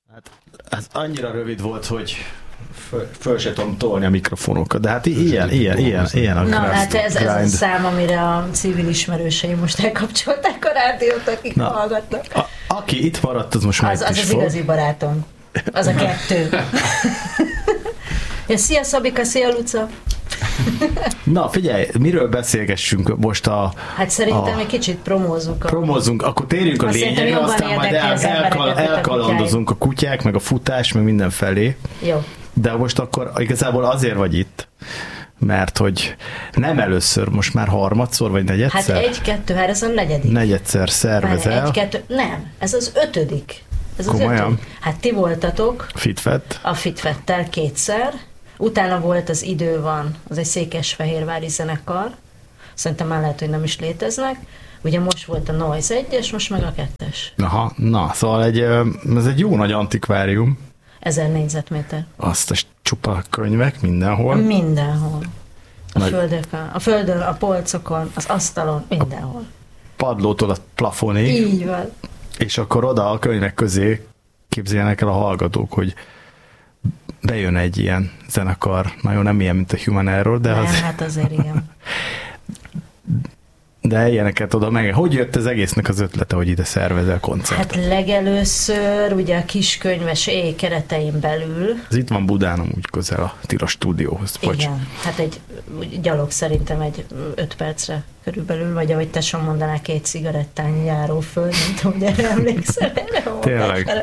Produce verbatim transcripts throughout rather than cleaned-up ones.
Hát ez annyira rövid volt, hogy föl, föl se tudom tolni a mikrofonokat, de hát ilyen, ilyen, ilyen, ilyen a Na, grind. hát ez, ez a szám, amire a civil ismerőseim most elkapcsolták a rádiót, akik Na, hallgatnak. A, aki itt maradt, az most már az, az az fog. Igazi barátom. Az a kettő. Ja, szia Szabika, szia Luca. Na figyelj, miről beszélgessünk most a... Hát szerintem a, egy kicsit promózunk. A, promózunk, akkor térjünk a lényegre, aztán majd el, elkal, elkalandozunk a kutyák, meg a futás, meg mindenfelé. Jó. De most akkor igazából azért vagy itt, mert hogy nem először, most már harmadszor, vagy negyedszer? Hát egy, kettő, hát ez a negyedik. Negyedszer szervezel. Egy, kettő, nem, ez az ötödik. Ez az Komolyan? ötödik. Hát ti voltatok. Fitfett. A Fitfettel kétszer. Utána volt az Idő van, az egy székesfehérvári zenekar. Szerintem már lehet, hogy nem is léteznek. Ugye most volt a Noise egyes, most meg a kettes. Aha, na, szóval egy, ez egy jó nagy antikvárium. Ezer négyzetméter. Azt a csupa könyvek mindenhol. Mindenhol. A Nagy... földökön, a földön, a polcokon, az asztalon, mindenhol. A padlótól a plafonig. Így van. És akkor oda a könyvek közé képzeljenek el a hallgatók, hogy bejön egy ilyen zenekar, nagyon nem ilyen, mint a Human Error, de nem, az... hát azért igen. De ilyeneket oda meg. Hogy jött az egésznek az ötlete, hogy ide szervezel koncertet? Hát legelőször ugye a kiskönyves éj keretein belül. Ez itt van Budán, amúgy közel a Tilos stúdióhoz. Bocs. Igen, hát egy gyalog szerintem egy öt percre körülbelül, vagy ahogy te sem mondanál, két cigarettányi járóföld, nem tudom, hogy erre emlékszel. Tényleg.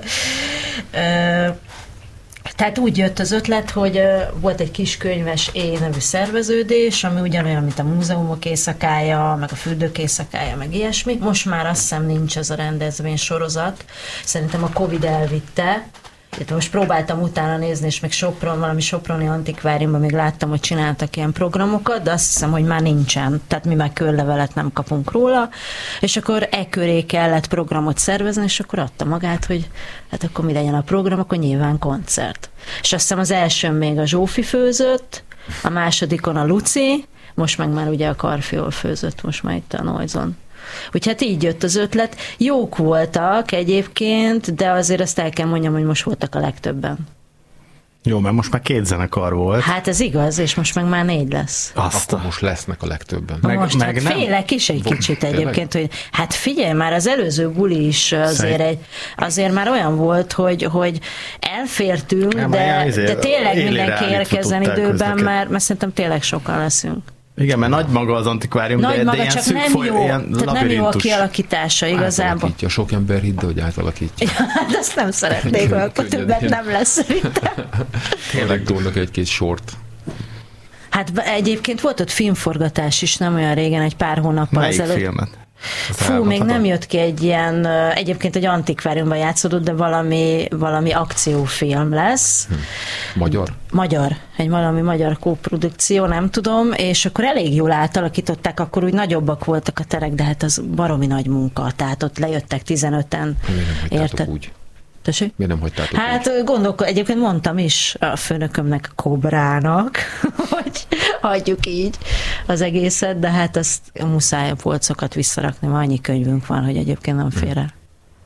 Tehát úgy jött az ötlet, hogy volt egy kis könyves éj nevű szerveződés, ami ugyanolyan, mint a múzeumok éjszakája, meg a fürdők éjszakája, meg ilyesmi. Most már azt hiszem nincs ez a rendezvény sorozat. Szerintem a Covid elvitte. Most próbáltam utána nézni, és még Sopron, valami soproni antikváriumban még láttam, hogy csináltak ilyen programokat, de azt hiszem, hogy már nincsen. Tehát mi már körlevelet nem kapunk róla. És akkor e köré kellett programot szervezni, és akkor adta magát, hogy hát akkor mi legyen a program, akkor nyilván koncert. És azt hiszem az elsőn még a Zsófi főzött, a másodikon a Luci, most meg már ugye a Karfiol főzött, most már itt a Noise-on. Úgyhogy hát így jött az ötlet. Jók voltak egyébként, de azért azt el kell mondjam, hogy most voltak a legtöbben. Jó, mert most már két zenekar volt. Hát ez igaz, és most meg már négy lesz. Azt Akkor most lesznek a legtöbben. Meg, most meg hát nem... félek is egy kicsit Félek? egyébként, hogy hát figyelj, már az előző buli is azért, egy, azért már olyan volt, hogy, hogy elfértünk, nem, de, de tényleg mindenki érkezzen időben, mert, mert szerintem tényleg sokan leszünk. Igen, mert nagy maga az antikvárium, nagy de, maga, de ilyen csak szűk nem foly, jó, ilyen tehát nem jó a kialakítása igazából. Átalakítja, sok ember hidd, hogy átalakítja. Ja, hát azt nem szeretnék, akkor többet nem lesz szerintem. Tényleg tolnak egy-két sort. Hát egyébként volt ott filmforgatás is, nem olyan régen, egy pár hónappal ezelőtt. Melyik filmet? Fú, még nem jött ki egy ilyen, egyébként egy antikváriumban játszódott, de valami, valami akciófilm lesz. Hm. Magyar? Magyar, egy valami magyar kóprodukció, nem tudom, és akkor elég jól átalakították, akkor úgy nagyobbak voltak a terek, de hát az baromi nagy munka, tehát ott lejöttek tizenöten. Érted? Úgy. Tessék? Miért nem hagytátok Hát gondolok, egyébként mondtam is a főnökömnek, a Kobrának, hogy hagyjuk így az egészet, de hát azt muszáj a polcokat visszarakni, mert annyi könyvünk van, hogy egyébként nem fér el.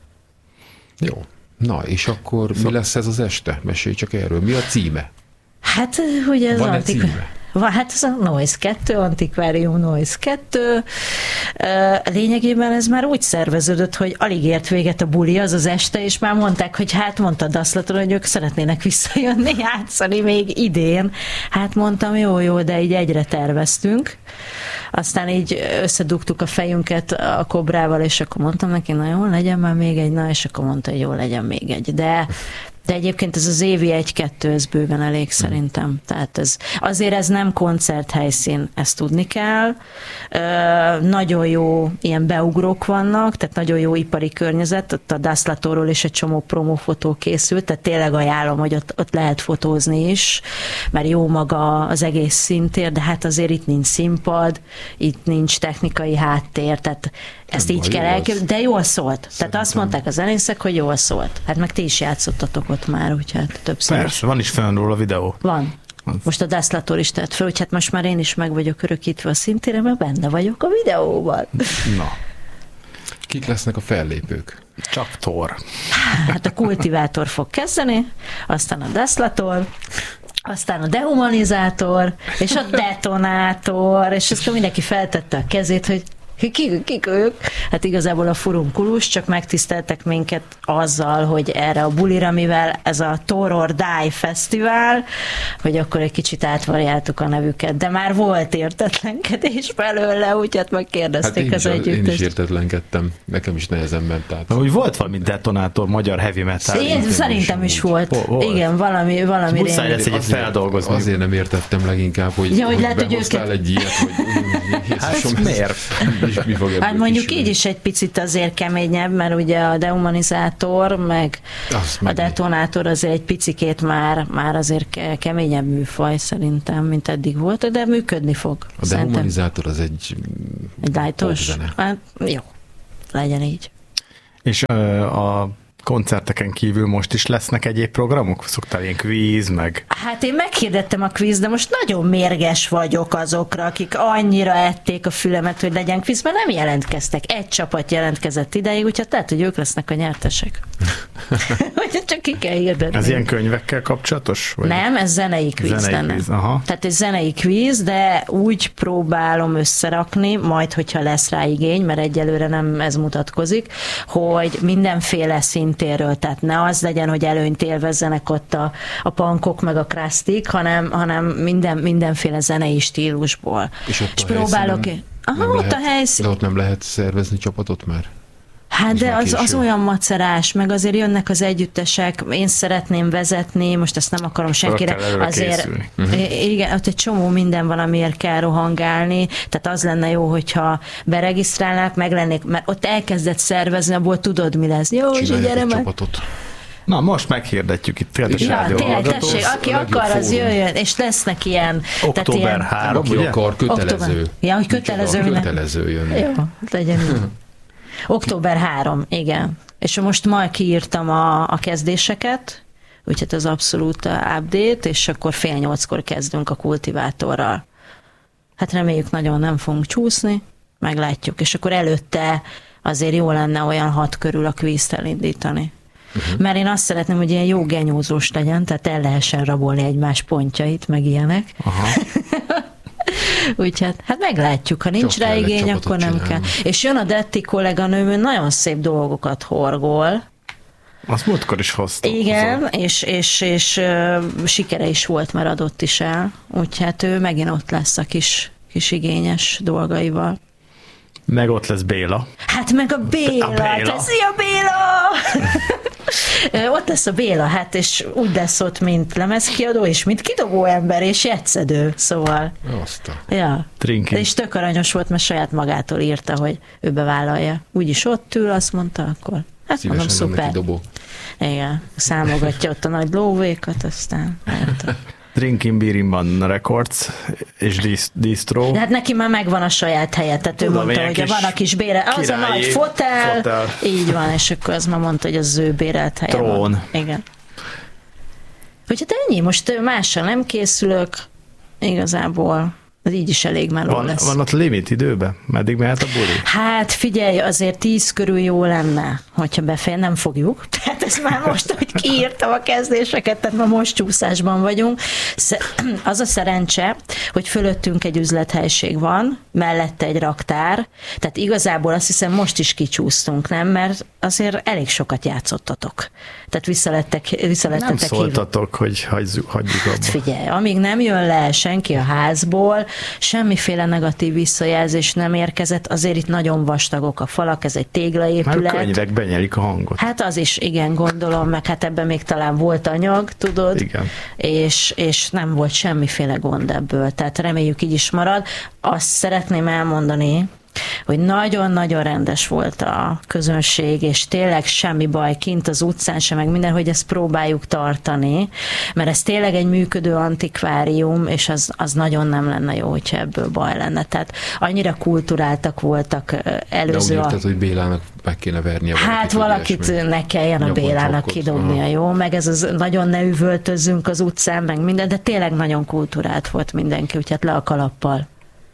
Jó. Na, és akkor mi lesz ez az este? Mesélj csak erről. Mi a címe? Hát, ugye az Van antik... címe? Van, hát ez a Noise kettő, Antikvárium Noise kettő. Lényegében ez már úgy szerveződött, hogy alig ért véget a buli az az este, és már mondták, hogy hát mondta Daszlaton, hogy ők szeretnének visszajönni játszani még idén. Hát mondtam, jó, jó, de így egyre terveztünk. Aztán így összedugtuk a fejünket a Kobrával, és akkor mondtam neki, na jó, legyen már még egy, na, és akkor mondta, hogy jó, legyen még egy. De De egyébként ez az évi egy-kettő, ez bőven elég szerintem. Tehát ez, azért ez nem koncerthelyszín, ezt tudni kell. Ö, nagyon jó ilyen beugrók vannak, tehát nagyon jó ipari környezet, ott a Daszlatóról is egy csomó promófotó készült, tehát tényleg ajánlom, hogy ott, ott lehet fotózni is, mert jó maga az egész színtér, de hát azért itt nincs színpad, itt nincs technikai háttér, tehát ezt így kell elképzelni, de jól szólt. Szerintem. Tehát azt mondták az elénszek, hogy jól szólt. Hát meg ti is játszottatok ott már, úgyhogy többször. Persze, van is fenn róla videó. Van. Most a Daszlator is tett fel, hogy hát most már én is meg vagyok örökítve a szintére, mert benne vagyok a videóban. Na. Kik lesznek a fellépők? Csak Thor. Hát a kultivátor fog kezdeni, aztán a Deszlator, aztán a dehumanizátor, és a detonátor, és ezt mindenki feltette a kezét, hogy Kik, kik ők? Hát igazából a furunkulus, csak megtiszteltek minket azzal, hogy erre a bulira, mivel ez a Thor or Die Fesztivál, hogy akkor egy kicsit átvariáltuk a nevüket, de már volt értetlenkedés belőle, úgyhogy megkérdezték hát az együttest. Én is értetlenkedtem, nekem is nehezen ment át. Úgy volt valami detonátor, magyar heavy metal. Én szerintem is, is volt. Hol, hol? Igen, valami, valami muszáj lesz egyet feldolgozni. Azért nem értettem leginkább, hogy, ja, hogy, hogy lehet, behoztál őket... egy ilyet, hogy hát miért? Mi fog hát mondjuk így is egy picit azért keményebb, mert ugye a dehumanizátor, meg azt a meg detonátor azért egy picikét már, már azért keményebb műfaj szerintem, mint eddig volt, de működni fog. A szerintem. Dehumanizátor az egy egy lájtos? Hát jó, legyen így. És ö, a koncerteken kívül most is lesznek egyéb programok? Szoktál ilyen kvíz, meg... Hát én meghirdettem a kvíz, de most nagyon mérges vagyok azokra, akik annyira ették a fülemet, hogy legyen kvíz, mert nem jelentkeztek. Egy csapat jelentkezett ideig, úgyhogy tehát, hogy ők lesznek a nyertesek. Vagy csak ki kell hirdetni. Ez ilyen könyvekkel kapcsolatos? Vagy? Nem, ez zenei kvíz zenei lenne. Kvíz, aha. Tehát egy zenei kvíz, de úgy próbálom összerakni, majd, hogyha lesz rá igény, mert egyelőre nem ez mutatkozik, hogy mindenféle szintéről, tehát ne az legyen, hogy előnyt élvezzenek ott a, a punkok meg a krasztik, hanem, hanem minden, mindenféle zenei stílusból. És ott És próbálok... Aha, ott lehet, a helyszín... De ott nem lehet szervezni csapatot már? Hát de az, az olyan macerás, meg azért jönnek az együttesek, én szeretném vezetni, most ezt nem akarom senkire, azért uh-huh. igen, ott egy csomó minden van, amiért kell rohangálni, tehát az lenne jó, hogyha beregisztrálnák, meg lennék, mert ott elkezdett szervezni, abból tudod, mi lesz. Jó, és gyere meg. Csapatot. Na, most meghirdetjük itt tényleg ja, tényleg, tessék, aki akar, az jöjjön, és lesznek ilyen... október harmadika, aki ugye? akar, kötelező. Október. Ja, hogy kötelező. Kötelező jönni. Jó, legyen így. október harmadika, igen. És most ma kiírtam a, a kezdéseket, úgyhogy az abszolút update, és akkor fél nyolckor kezdünk a kultivátorral. Hát reméljük nagyon nem fogunk csúszni, meglátjuk. És akkor előtte azért jó lenne olyan hat körül a kvízt elindítani. Uh-huh. Mert én azt szeretném, hogy ilyen jó genyózós legyen, tehát el lehessen rabolni egymás pontjait, meg ilyenek. Aha. Úgyhogy hát meglátjuk, ha nincs rá igény, akkor nem csinálni. Kell. És jön a Detti kolléganőm, ő nagyon szép dolgokat horgol. Azt múltkor is hoztam. Igen, hozzá. és, és, és uh, sikere is volt, mert adott is el. Úgyhogy ő megint ott lesz a kis, kis igényes dolgaival. Meg ott lesz Béla. Hát meg a Béla, a Béla. Te, szia Béla! Ott lesz a Béla, hát és úgy lesz ott, mint lemezkiadó, és mint kidobó ember, és jegyszedő, szóval. Aztán. Ja. Trinki. És tök aranyos volt, mert saját magától írta, hogy ő bevállalja. Úgyis ott ül, azt mondta, akkor. Hát szívesen mondom, szuper. Kidobó. Igen, számogatja ott a nagy lóvékat, aztán. Drinking Beer Records és Distro. Hát neki már megvan a saját helye, tehát ő mondta, hogy van a kis bére, az a nagy fotel, fotel, így van, és akkor az már mondta, hogy az ő bérelt helye Trón. Van. Igen. Úgyhogy ennyi, most mással nem készülök, igazából. Ez így is elég meló van, lesz. Van ott limit időben? Meddig mehet a buli? Hát figyelj, azért tíz körül jó lenne, hogyha befejezzük, nem fogjuk. Tehát ez már most, hogy kiírtam a kezdéseket, tehát ma most csúszásban vagyunk. Az a szerencse, hogy fölöttünk egy üzlethelység van, mellette egy raktár, tehát igazából azt hiszem most is kicsúsztunk, nem? Mert azért elég sokat játszottatok. Tehát visszalettek, visszalettetek Nem szóltatok, hogy hagyjuk abba. Hát figyelj, amíg nem jön le senki a házból, semmiféle negatív visszajelzés nem érkezett, azért itt nagyon vastagok a falak, ez egy téglaépület. Már a könyvek benyelik a hangot. Hát az is, igen, gondolom, meg hát ebben még talán volt anyag, tudod, igen. És, és nem volt semmiféle gond ebből, tehát reméljük így is marad. Azt szeretném elmondani, hogy nagyon-nagyon rendes volt a közönség, és tényleg semmi baj kint az utcán sem, meg minden, hogy ezt próbáljuk tartani, mert ez tényleg egy működő antikvárium, és az, az nagyon nem lenne jó, hogyha ebből baj lenne. Tehát annyira kulturáltak voltak előző... De úgy érted, hogy Bélának meg kéne vernie valakit. Hát valakit ne kelljen a Bélának kidobnia, jó? Meg ez az nagyon ne üvöltözzünk az utcán, meg minden, de tényleg nagyon kulturált volt mindenki, úgyhogy le a kalappal.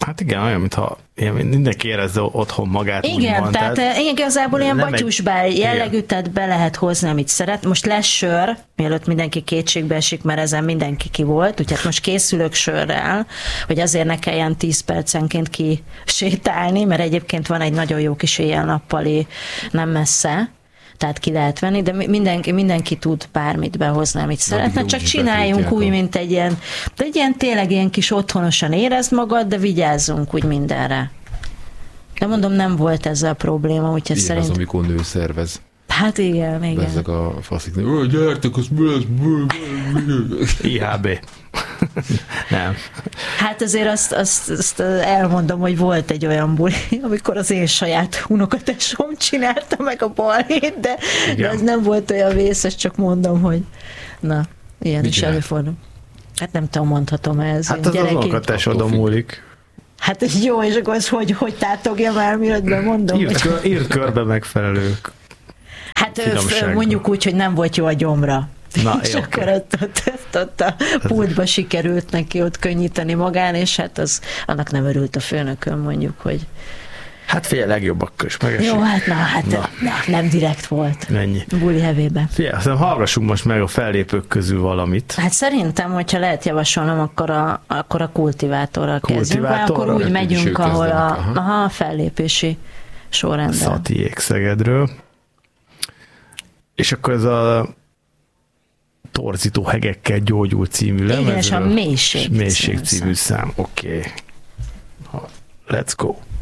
Hát igen, olyan, mintha mindenki érezze otthon magát. Igen, úgymond, tehát, tehát igazából ilyen batyusbár jellegű, igen. tehát be lehet hozni, amit szeret. Most lesz sör, mielőtt mindenki kétségbe esik, mert ezen mindenki ki volt, úgyhogy most készülök sörrel, hogy azért ne kelljen tíz percenként kisétálni, mert egyébként van egy nagyon jó kis éjjel-nappali nem messze, tehát ki lehet venni, de mindenki, mindenki tud bármit behozni, amit szeretne, csak csináljunk úgy, mint egy ilyen, de egy ilyen tényleg ilyen kis otthonosan érezd magad, de vigyázzunk úgy mindenre. De mondom, nem volt ezzel a probléma, úgyhogy ilyen szerint... az, amikor nő szervez. Hát igen, igen. Ezek a faszik, hogy gyertek, az mi lesz? I H B. Nem. Hát azért azt, azt, azt elmondom, hogy volt egy olyan buli, amikor az én saját unokatesom csinálta meg a balhét, de, de ez nem volt olyan vészes, csak mondom, hogy na, ilyen Mit is csinált? előfordul. Hát nem tudom, mondhatom ez. Hát az az unokatesodon múlik. Hát jó, és akkor az hogy, hogy tátogja már, mielőtt bemondom? Írt, kör, írt körbe megfelelők. Hát finomságban. mondjuk úgy, hogy nem volt jó a gyomra. Na, és jó, akkor okay. ott, ott, ott, ott a pultba sikerült neki ott könnyíteni magán, és hát az, annak nem örült a főnökön, mondjuk, hogy... Hát figyelj, legjobbak is megesik. Jó, hát na, hát Na. na, nem direkt volt. Ennyi. Buli hevében. Figyelj, aztán hallgassunk most meg a fellépők közül valamit. Hát szerintem, hogyha lehet javasolnom, akkor a, akkor a kultivátorral kezdjünk, vagy akkor Kultivátorral? úgy Hát úgyis megyünk, ők ahol a, kezdenek, aha. aha, a fellépési sorrendben. Szatiék Szegedről. És akkor ez a Torzító hegekkel gyógyul című lemezről. Igen, és a Mélység. Mélység című című szám. Oké. Okay. Let's go.